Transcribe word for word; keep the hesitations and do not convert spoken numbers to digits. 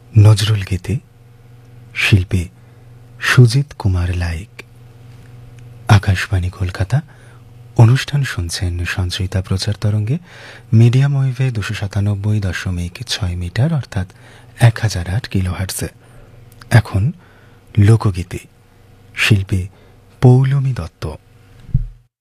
নজরুল গীতি, শিল্পী সুজিত কুমার লাইক। আকাশবাণী কলকাতা। অনুষ্ঠান শুনছেন সঞ্চয়িতা প্রচার তরঙ্গে মিডিয়াম ওয়েভে দুশো সাতানব্বই দশমিক ছয় মিটার অর্থাৎ এক হাজার আট কিলোহার্টসে। এখন লোকগীতি, শিল্পী পৌলমী দত্ত।